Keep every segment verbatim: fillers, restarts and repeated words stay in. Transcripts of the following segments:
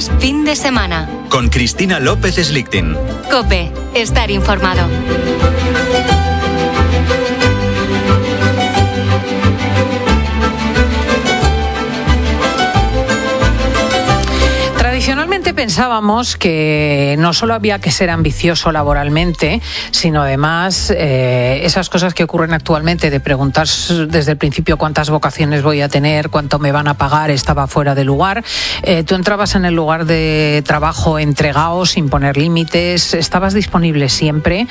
Noticias, fin de semana. Con Cristina López Slichting. COPE, estar informado. Tradicionalmente pensábamos que no solo había que ser ambicioso laboralmente, sino además eh, esas cosas que ocurren actualmente de preguntar desde el principio cuántas vocaciones voy a tener, cuánto me van a pagar, estaba fuera de lugar. Eh, tú entrabas en el lugar de trabajo entregado, sin poner límites, estabas disponible siempre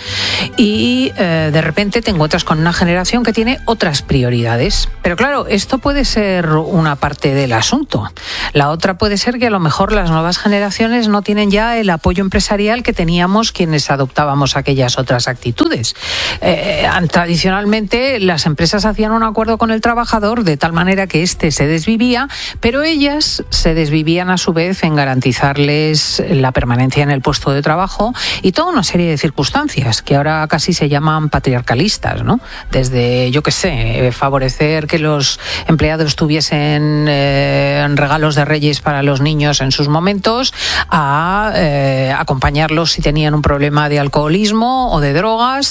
y eh, de repente te encuentras con una generación que tiene otras prioridades. Pero claro, esto puede ser una parte del asunto. La otra puede ser que a lo mejor las nuevas generaciones no tienen ya el apoyo empresarial que teníamos quienes adoptábamos aquellas otras actitudes. Eh, tradicionalmente las empresas hacían un acuerdo con el trabajador de tal manera que éste se desvivía, pero ellas se desvivían a su vez en garantizarles la permanencia en el puesto de trabajo y toda una serie de circunstancias que ahora casi se llaman patriarcalistas, ¿no? Desde, yo qué sé, favorecer que los empleados tuviesen eh, regalos de Reyes para los niños en sus momentos, a eh, acompañarlos si tenían un problema de alcoholismo o de drogas,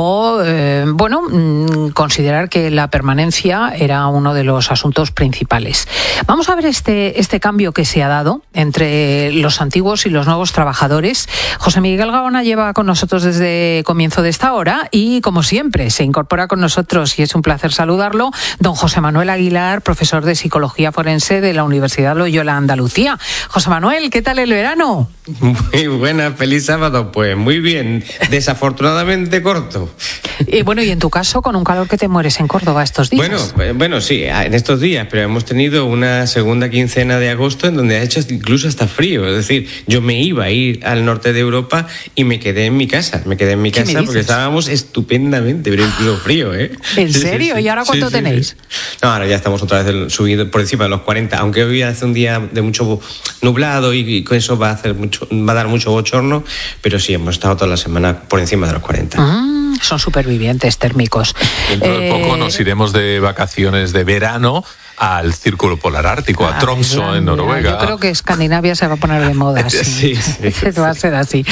o eh, bueno, considerar que la permanencia era uno de los asuntos principales. Vamos a ver este, este cambio que se ha dado entre los antiguos y los nuevos trabajadores. José Miguel Gaona lleva con nosotros desde comienzo de esta hora y, como siempre, se incorpora con nosotros y es un placer saludarlo, don José Manuel Aguilar, profesor de Psicología Forense de la Universidad Loyola Andalucía. José Manuel, ¿qué tal el verano? Muy buena, feliz sábado. Pues muy bien, desafortunadamente corto. Y bueno, y en tu caso, con un calor que te mueres en Córdoba estos días. Bueno, bueno, sí, en estos días, pero hemos tenido una segunda quincena de agosto en donde ha hecho incluso hasta frío. Es decir, yo me iba a ir al norte de Europa y me quedé en mi casa. Me quedé en mi casa porque estábamos estupendamente, pero incluso frío, ¿eh? ¿En serio? Sí, sí. ¿Y ahora cuánto sí, tenéis? Sí, sí. No, ahora ya estamos otra vez subidos por encima de los cuarenta, aunque hoy hace un día de mucho nublado y, y con eso va a hacer mucho, va a dar mucho bochorno, pero sí, hemos estado toda la semana por encima de los cuarenta. Mm, son supervivientes térmicos. Dentro de eh... poco nos iremos de vacaciones de verano al Círculo Polar Ártico, a Tromsø, ah, en Noruega. Yo creo que Escandinavia se va a poner de moda. Sí, sí, sí, sí. Va a ser así.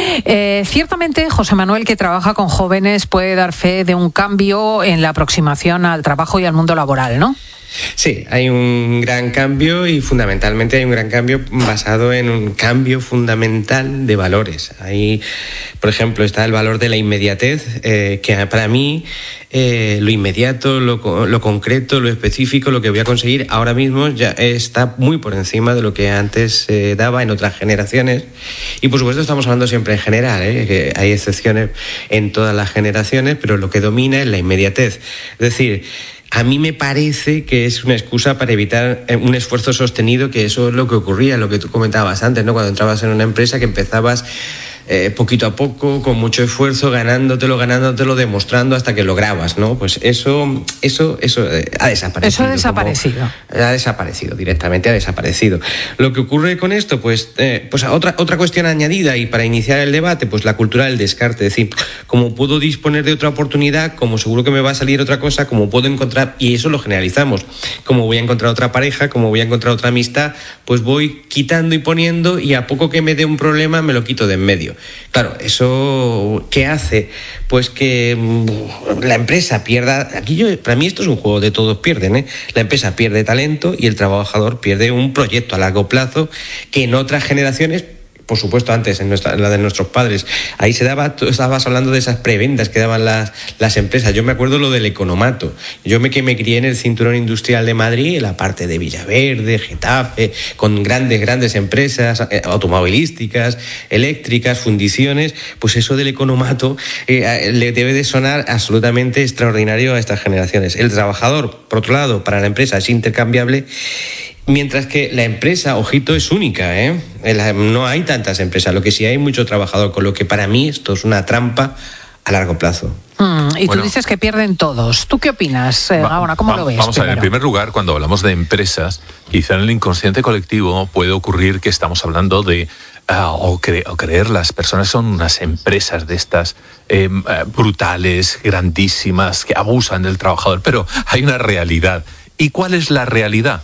Eh, ciertamente, José Manuel, que trabaja con jóvenes, puede dar fe de un cambio en la aproximación al trabajo y al mundo laboral, ¿no? Sí, hay un gran cambio y fundamentalmente hay un gran cambio basado en un cambio fundamental de valores. Ahí, por ejemplo, está el valor de la inmediatez, eh, que para mí eh, lo inmediato, lo, lo concreto, lo específico, lo que voy a conseguir ahora mismo ya está muy por encima de lo que antes se eh, daba en otras generaciones. Y por supuesto estamos hablando siempre en general, ¿eh? Que hay excepciones en todas las generaciones, pero lo que domina es la inmediatez. Es decir, a mí me parece que es una excusa para evitar un esfuerzo sostenido, que eso es lo que ocurría, lo que tú comentabas antes, ¿no? Cuando entrabas en una empresa que empezabas eh, poquito a poco, con mucho esfuerzo, ganándotelo, ganándotelo, demostrando hasta que lograbas, ¿no? Pues eso, eso, eso eh, ha desaparecido. Eso ha desaparecido. Como, ha desaparecido, directamente ha desaparecido. Lo que ocurre con esto, pues, eh, pues otra, otra cuestión añadida y para iniciar el debate, pues la cultura del descarte. Es decir, como puedo disponer de otra oportunidad, como seguro que me va a salir otra cosa, como puedo encontrar, y eso lo generalizamos, como voy a encontrar otra pareja, como voy a encontrar otra amistad, pues voy quitando y poniendo y a poco que me dé un problema me lo quito de en medio. Claro, ¿eso qué hace? Pues que mmm, la empresa pierda, aquí yo, para mí esto es un juego de todos pierden, ¿eh? La empresa pierde talento y el trabajador pierde un proyecto a largo plazo que en otras generaciones, por supuesto antes en, nuestra, en la de nuestros padres, ahí se daba, tú estabas hablando de esas prebendas que daban las, las empresas. Yo me acuerdo lo del economato. Yo me que me crié en el cinturón industrial de Madrid, en la parte de Villaverde, Getafe, con grandes, grandes empresas eh, automovilísticas, eléctricas, fundiciones. Pues eso del economato eh, le debe de sonar absolutamente extraordinario a estas generaciones. El trabajador, por otro lado, para la empresa es intercambiable. Mientras que la empresa, ojito, es única, ¿eh? No hay tantas empresas, lo que sí hay mucho trabajador, con lo que para mí esto es una trampa a largo plazo. Mm, y bueno, tú dices que pierden todos. ¿Tú qué opinas, eh, Gaona? ¿Cómo va, lo ves? Vamos primero? a ver, en primer lugar, cuando hablamos de empresas, quizá en el inconsciente colectivo puede ocurrir que estamos hablando de uh, o, cre- o creer las personas son unas empresas de estas eh, brutales, grandísimas, que abusan del trabajador, pero hay una realidad. ¿Y cuál es la realidad?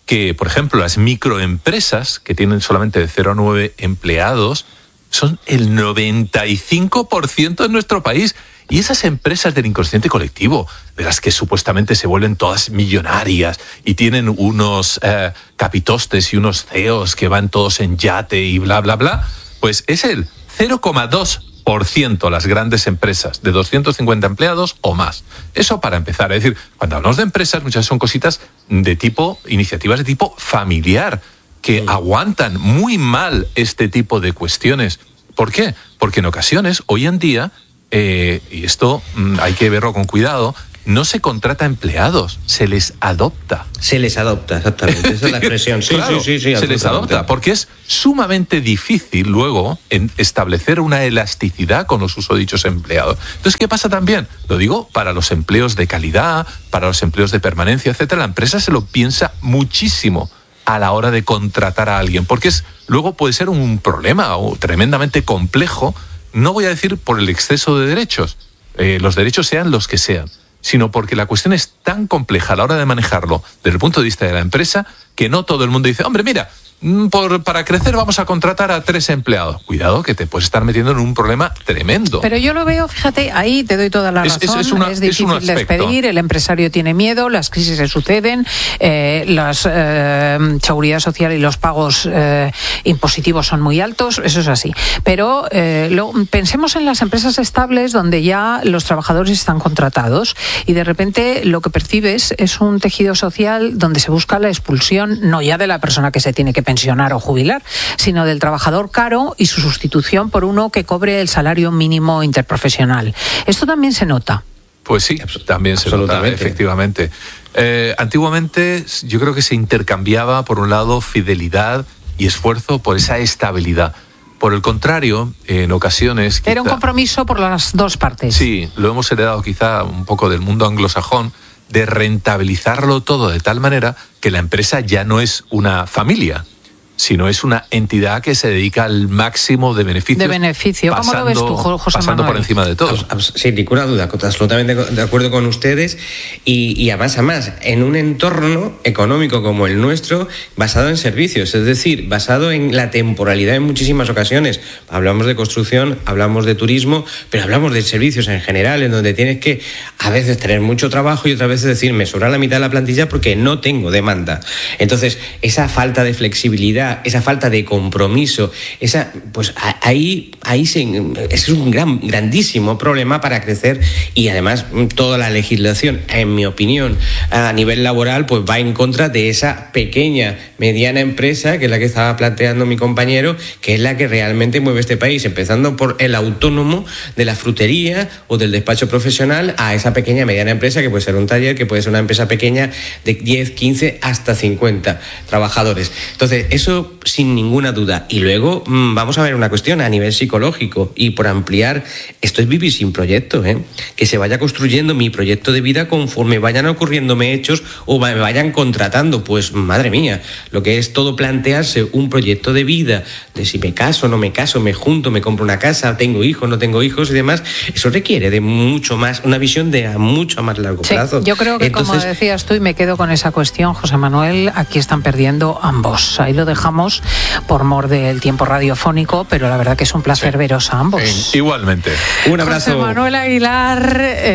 que, por ejemplo, las microempresas, que tienen solamente de cero a nueve empleados, son el noventa y cinco por ciento en nuestro país. Y esas empresas del inconsciente colectivo, de las que supuestamente se vuelven todas millonarias y tienen unos eh, capitostes y unos C E Os que van todos en yate y bla, bla, bla, pues es el cero coma dos por ciento las grandes empresas de doscientos cincuenta empleados o más. Eso para empezar. Es decir, cuando hablamos de empresas, muchas son cositas de tipo, iniciativas de tipo familiar, que aguantan muy mal este tipo de cuestiones. ¿Por qué? Porque en ocasiones, hoy en día, eh, y esto mmm, hay que verlo con cuidado, no se contrata empleados, se les adopta. Se les adopta, exactamente. Esa es la expresión. Sí, claro, sí, sí, sí, se les adopta, porque es sumamente difícil luego en establecer una elasticidad con los susodichos empleados. Entonces, ¿qué pasa también? Lo digo para los empleos de calidad, para los empleos de permanencia, etcétera. La empresa se lo piensa muchísimo a la hora de contratar a alguien, porque es luego puede ser un problema o tremendamente complejo. No voy a decir por el exceso de derechos, eh, los derechos sean los que sean, sino porque la cuestión es tan compleja a la hora de manejarlo desde el punto de vista de la empresa que no todo el mundo dice, hombre, mira, por, para crecer vamos a contratar a tres empleados. Cuidado, que te puedes estar metiendo en un problema tremendo. Pero yo lo veo, fíjate, ahí te doy toda la razón, es, es, es, una, es difícil es despedir, el empresario tiene miedo, las crisis se suceden, eh, la eh, seguridad social y los pagos eh, impositivos son muy altos, eso es así. Pero eh, lo, pensemos en las empresas estables donde ya los trabajadores están contratados y de repente lo que percibes es un tejido social donde se busca la expulsión, no ya de la persona que se tiene que pensionar o jubilar, sino del trabajador caro y su sustitución por uno que cobre el salario mínimo interprofesional. Esto también se nota. Pues sí, también se nota, efectivamente. Eh, antiguamente yo creo que se intercambiaba, por un lado, fidelidad y esfuerzo por esa estabilidad. Por el contrario, en ocasiones... Era quizá, un compromiso por las dos partes. Sí, lo hemos heredado quizá un poco del mundo anglosajón, de rentabilizarlo todo de tal manera que la empresa ya no es una familia, sino es una entidad que se dedica al máximo de beneficios. De beneficio. ¿Cómo pasando, lo ves tú, José pasando Manuel? por encima de todo. Sin ninguna duda, absolutamente de acuerdo con ustedes. Y, y además, además, en un entorno económico como el nuestro, basado en servicios, es decir, basado en la temporalidad en muchísimas ocasiones. Hablamos de construcción, hablamos de turismo, pero hablamos de servicios en general, en donde tienes que a veces tener mucho trabajo y otras veces decir, me sobra la mitad de la plantilla porque no tengo demanda. Entonces, esa falta de flexibilidad, esa falta de compromiso, esa, pues ahí, ahí se, es un gran, grandísimo problema para crecer y además toda la legislación, en mi opinión, a nivel laboral, pues va en contra de esa pequeña, mediana empresa, que es la que estaba planteando mi compañero, que es la que realmente mueve este país, empezando por el autónomo de la frutería o del despacho profesional a esa pequeña, mediana empresa, que puede ser un taller, que puede ser una empresa pequeña de diez, quince, hasta cincuenta trabajadores. Entonces, eso sin ninguna duda. Y luego mmm, vamos a ver una cuestión a nivel psicológico y por ampliar, esto es vivir sin proyecto, ¿eh? Que se vaya construyendo mi proyecto de vida conforme vayan ocurriéndome hechos o me vayan contratando. Pues madre mía, lo que es todo plantearse un proyecto de vida, de si me caso, no me caso, me junto, me compro una casa, tengo hijos, no tengo hijos y demás, eso requiere de mucho más, una visión de a mucho más largo sí, plazo. Yo creo que Entonces, como decías tú, y me quedo con esa cuestión, José Manuel, aquí están perdiendo ambos. Ahí lo dejamos por mor del tiempo radiofónico, pero la verdad que es un placer sí. veros a ambos. Sí, igualmente. Un abrazo. José Manuel Aguilar,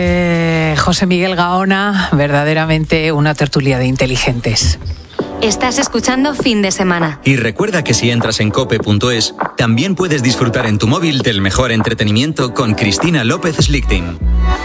eh, José Miguel Gaona, verdaderamente una tertulia de inteligentes. Estás escuchando Fin de Semana. Y recuerda que si entras en cope punto es, también puedes disfrutar en tu móvil del mejor entretenimiento con Cristina López Slichting.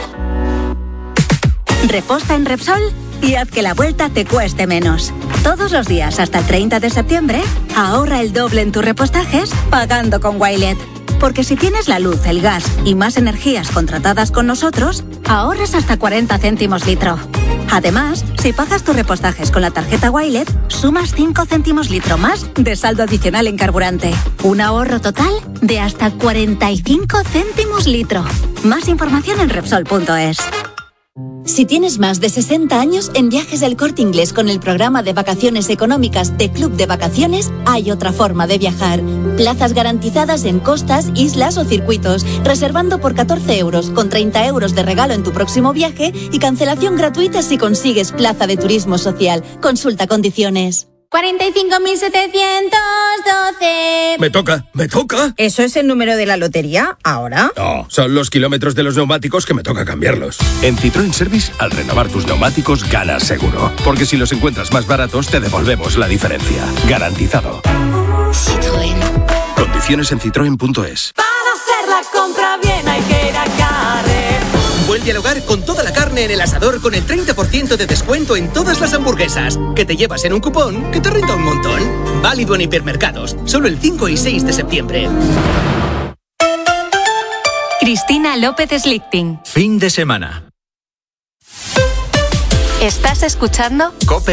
Reposta en Repsol y haz que la vuelta te cueste menos. Todos los días hasta el treinta de septiembre, ahorra el doble en tus repostajes pagando con Wilet. Porque si tienes la luz, el gas y más energías contratadas con nosotros, ahorras hasta cuarenta céntimos litro. Además, si pagas tus repostajes con la tarjeta Wilet, sumas cinco céntimos litro más de saldo adicional en carburante. Un ahorro total de hasta cuarenta y cinco céntimos litro. Más información en Repsol punto es. Si tienes más de sesenta años, en Viajes del Corte Inglés con el programa de vacaciones económicas de Club de Vacaciones, hay otra forma de viajar. Plazas garantizadas en costas, islas o circuitos, reservando por catorce euros, con treinta euros de regalo en tu próximo viaje y cancelación gratuita si consigues plaza de turismo social. Consulta condiciones. cuarenta y cinco mil setecientos doce. Me toca, me toca. ¿Eso es el número de la lotería ahora? No, son los kilómetros de los neumáticos que me toca cambiarlos. En Citroën Service, al renovar tus neumáticos, ganas seguro. Porque si los encuentras más baratos, te devolvemos la diferencia. Garantizado. Citroën. Condiciones en citroen punto es. Para hacer la compra bien hay que ir a Carrefour. Vuelve al hogar con toda la carne en el asador con el treinta por ciento de descuento en todas las hamburguesas. Que te llevas en un cupón que te renta un montón. Válido en hipermercados. Solo el cinco y seis de septiembre. Cristina López Slichting. Fin de semana. ¿Estás escuchando? Cope.